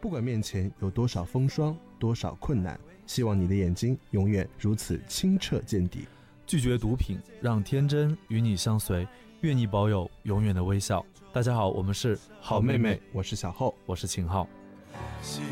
不管面前有多少风霜，多少困难，希望你的眼睛永远如此清澈见底。 拒绝毒品，让天真与你相随，愿你保有永远的微笑。大家好，我们是好妹妹，我是小厚， 我是秦昊。